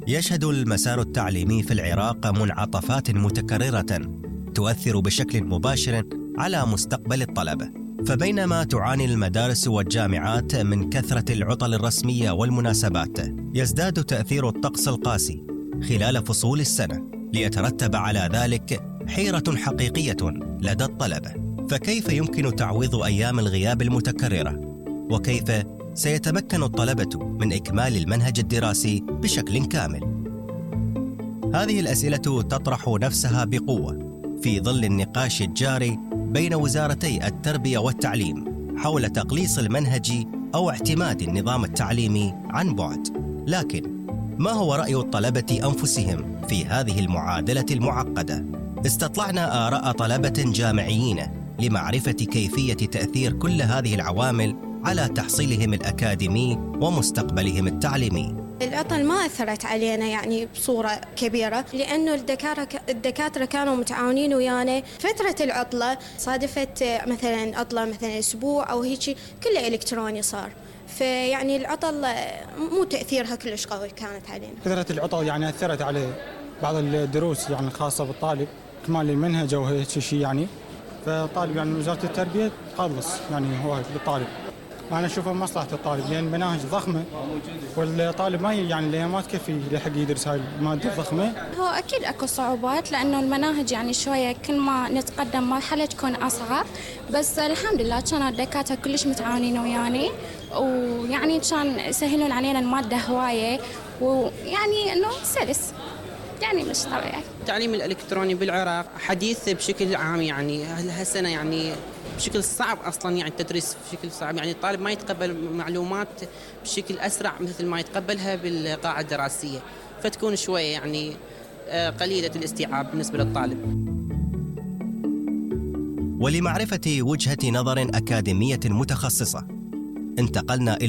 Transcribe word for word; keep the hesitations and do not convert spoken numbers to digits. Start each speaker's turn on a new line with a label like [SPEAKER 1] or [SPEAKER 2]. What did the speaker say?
[SPEAKER 1] يشهد المسار التعليمي في العراق منعطفات متكررة تؤثر بشكل مباشر على مستقبل الطلبة. فبينما تعاني المدارس والجامعات من كثرة العطل الرسمية والمناسبات، يزداد تأثير الطقس القاسي خلال فصول السنة، ليترتب على ذلك حيرة حقيقية لدى الطلبة. فكيف يمكن تعويض أيام الغياب المتكررة؟ وكيف سيتمكن الطلبة من إكمال المنهج الدراسي بشكل كامل؟ هذه الأسئلة تطرح نفسها بقوة في ظل النقاش الجاري بين وزارتي التربية والتعليم حول تقليص المنهج أو اعتماد النظام التعليمي عن بعد. لكن ما هو رأي الطلبة أنفسهم في هذه المعادلة المعقدة؟ استطلعنا آراء طلبة جامعيين لمعرفة كيفية تأثير كل هذه العوامل على تحصيلهم الأكاديمي ومستقبلهم التعليمي.
[SPEAKER 2] العطل ما أثرت علينا يعني بصورة كبيرة، لأنه الدكاترة الدكاترة كانوا متعاونين ويانا. فترة العطلة صادفت مثلا عطلة مثلا أسبوع أو هيك، كله إلكتروني صار، فيعني العطل مو تأثيرها كلش قوي كانت علينا.
[SPEAKER 3] كثرة العطل يعني أثرت على بعض الدروس يعني الخاصة بالطالب، إكمال المنهج أو هيك شيء يعني. فالطالب يعني وزارة التربية تخلص يعني هو للطالب. أنا أشوفها مصلحة الطالب، لأن مناهج ضخمة والطالب ما يعني اللي ما تكفي لحق يدرس هاي المادة الضخمة.
[SPEAKER 4] هو أكيد أكو صعوبات، لأنه المناهج يعني شوية كل ما نتقدم مرحلة تكون أصعب، بس الحمد لله كانوا الدكاترة كلش متعاونين وياني، ويعني كان يسهلون علينا المادة هواية، ويعني إنه سلس يعني مش طبيعي.
[SPEAKER 5] التعليم الإلكتروني بالعراق حديث بشكل عام، يعني هالسنة يعني بشكل صعب أصلاً، يعني التدريس بشكل صعب، يعني الطالب ما يتقبل معلومات بشكل أسرع مثل ما يتقبلها بالقاعة الدراسية، فتكون شوية يعني قليلة الاستيعاب بالنسبة للطالب.
[SPEAKER 1] ولمعرفة وجهة نظر أكاديمية متخصصة، انتقلنا إلى